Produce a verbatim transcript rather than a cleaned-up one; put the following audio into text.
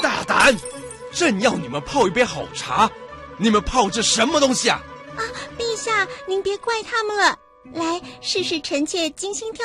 大胆！朕要你们泡一杯好茶，你们泡这什么东西啊？ 啊，陛下，您别怪他们了。来，试试臣妾精心挑